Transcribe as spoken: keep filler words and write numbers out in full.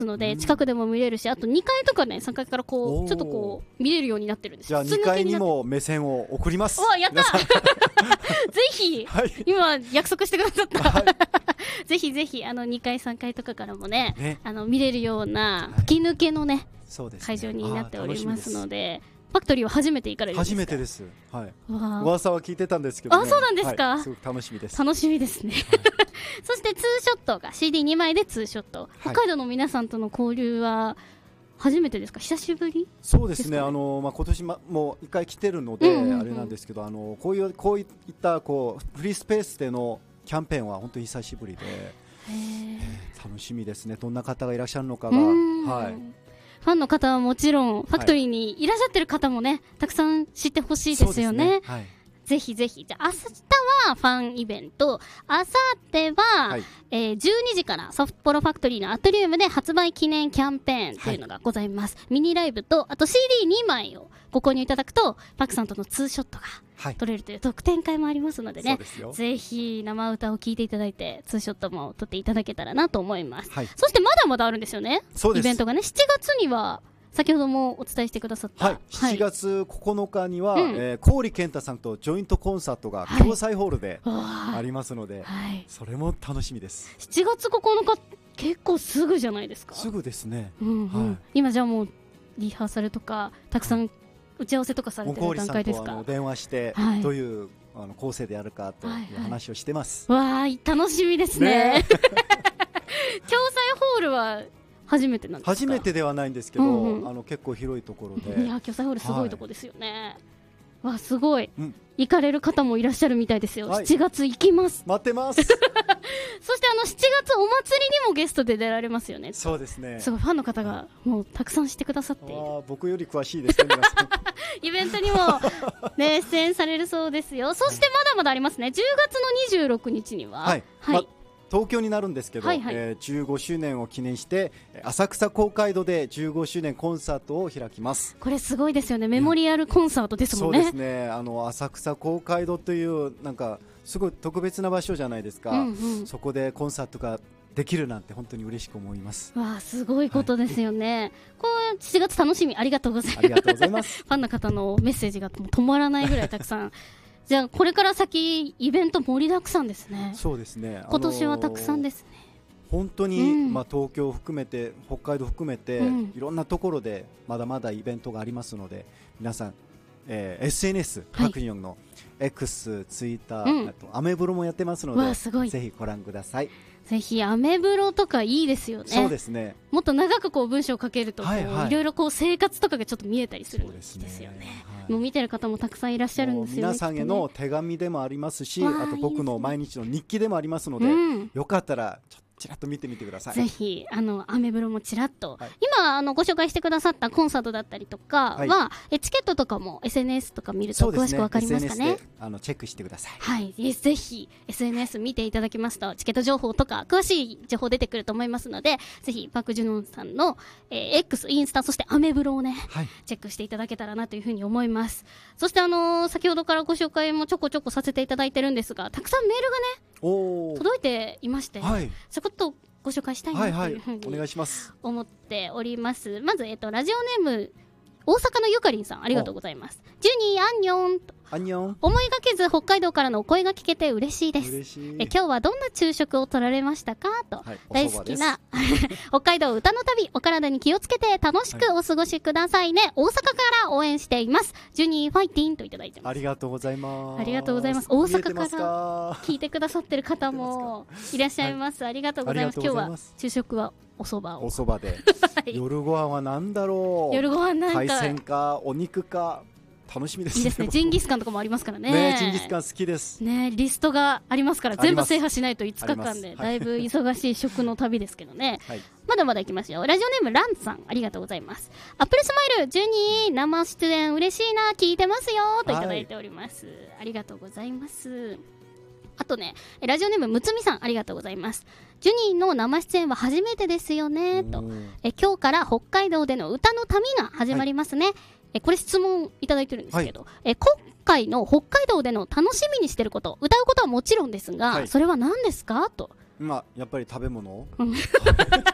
ので近くでも見れるし、あとにかいとかねさんがいからこうちょっとこう見れるようになってるんです。 じゃあにかいにも目線を送ります。 わやったぜひ、はい、今約束してくださった、はい、ぜひぜひあのにかいさんがいとかからも ね, ねあの見れるような吹き抜けのね、はい、会場になっておりますので、ファクトリーは初めて行かれるんですか？初めてです、 はい、噂は聞いてたんですけど、ね、 あ、そうなんですか、 はい、すごく楽しみです。 楽しみですね、はい、そしてツーショットが シーディーに 枚でツーショット、はい、北海道の皆さんとの交流は初めてですか？久しぶり？ そうですね、あの、まあ、今年、ま、もう一回来てるので、うんうんうん、あれなんですけど、あのこういうこういったこうフリースペースでのキャンペーンは本当に久しぶりで、楽しみですね。どんな方がいらっしゃるのかが、はい、 ファンの方はもちろんファクトリーにいらっしゃってる方もね、はい、たくさん知ってほしいですよ ね, ね、はい、ぜひぜひ。じゃあ明日はファンイベント、明後日は、はい、えー、じゅうにじからソフトポロファクトリーのアトリウムで発売記念キャンペーンというのがございます、はい、ミニライブとあと シーディーに 枚をご購入いただくとパクさんとのツーショットが撮れるという特典会もありますのでね、はい、ぜひ生歌を聴いていただいてツーショットも撮っていただけたらなと思います、はい、そしてまだまだあるんですよね、イベントがね。しちがつには先ほどもお伝えしてくださった、 はい、しちがつここのかには、うん、えー、郡健太さんとジョイントコンサートが共催ホールでありますので、はい、それも楽しみです。 しちがつここのか結構すぐじゃないですか？ すぐですね、 うんうん、はい、今じゃあもうリハーサルとかたくさん打ち合わせとかされてる段階ですか？ 郡さんと電話して、はい、どういうあの構成でやるかという話をしてます、 はいはい、わー楽しみですね、ね共催ホールは初めてなんですか？ 初めてではないんですけど、うんうん、あの結構広いところで、 いや共催ホールすごいところですよね、はい、わすごい、うん、行かれる方もいらっしゃるみたいですよ、はい、しちがつ行きます。 待ってますそしてあのしちがつお祭りにもゲストで出られますよね。 そうですね、 すごいファンの方がもうたくさんしてくださっている。 あ僕より詳しいですね皆さんイベントにも、ね、出演されるそうですよ。そしてまだまだありますね。じゅうがつのにじゅうろくにちには、はいはい、ま東京になるんですけど、はいはい、えー、じゅうごしゅうねんを記念して浅草公会堂でじゅうごしゅうねんコンサートを開きます。 これすごいですよね。メモリアルコンサートですもんね。 そうですね、あの浅草公会堂というなんかすごい特別な場所じゃないですか、うんうん、そこでコンサートができるなんて本当に嬉しく思います。 わあすごいことですよね、はい、このしちがつ楽しみ。ありがとうございます。 ありがとうございますファンの方のメッセージがもう止まらないぐらいたくさんじゃあこれから先イベント盛りだくさんですね。 そうですね、あのー、 今年はたくさんですね。 本当に、うん、まあ、東京を含めて北海道含めて、うん、いろんなところでまだまだイベントがありますので皆さん、えー、エスエヌエス 各日の X、ツイッター、あとアメブロもやってますのでぜひご覧ください。 ぜひアメブロとかいいですよね。 そうですね、 もっと長くこう文章を書けると、はいはい、いろいろこう生活とかがちょっと見えたりするんですよね。そうですね、はい、もう見てる方もたくさんいらっしゃるんですよね。 皆さんへの手紙でもありますし、あと僕の毎日の日記でもありますので、うん、よかったらちょっとちらっと見てみてください。 ぜひあのアメブロもちらっと、はい、今あのご紹介してくださったコンサートだったりとかは、はい、えチケットとかも エスエヌエス とか見ると詳しくわかりますかね。 エスエヌエス であのチェックしてください。 はい、ぜひ エスエヌエス 見ていただきますとチケット情報とか詳しい情報出てくると思いますので、ぜひパク・ジュノンさんの、えー、X、インスタ、そしてアメブロをね、はい、チェックしていただけたらなというふうに思います。そしてあのー、先ほどからご紹介もちょこちょこさせていただいてるんですが、たくさんメールがねお届いていまして、はい、ちょこっとご紹介したいなというふうに思っております。まず、えっと、ラジオネーム大阪のゆかりんさん、ありがとうございます。ジュニーアンニョンとアンニョン。 思いがけず北海道からのお声が聞けて嬉しいです。嬉しい。え今日はどんな昼食を取られましたかと、はい、大好きな北海道歌の旅、お体に気をつけて楽しくお過ごしくださいね、はい、大阪から応援しています。ジュニーファイティンといただいてます。 ありがとうございます。 ありがとうございます。大阪から聞いてくださってる方もいらっしゃいます。はい、ありがとうございます。今日は昼食はお蕎麦を。 お蕎麦で、はい、夜ご飯は何だろう。 夜ご飯なんか海鮮かお肉か楽しみですね。 いいですね。ジンギスカンとかもありますからね。 ね、ジンギスカン好きですね。リストがありますから全部制覇しないといつかかんでだいぶ忙しい食の旅ですけどね、はい、まだまだいきますよ。ラジオネームランさん、ありがとうございます。アップルスマイルジュニー生出演嬉しいな、聞いてますよといただいております、はい、ありがとうございます。あとね、ラジオネームむつみさん、ありがとうございます。ジュニーの生出演は初めてですよねと。え今日から北海道での歌の旅が始まりますね、はい、えこれ質問いただいてるんですけど、はい、え今回の北海道での楽しみにしてること、歌うことはもちろんですが、はい、それは何ですかと。 まあやっぱり食べ物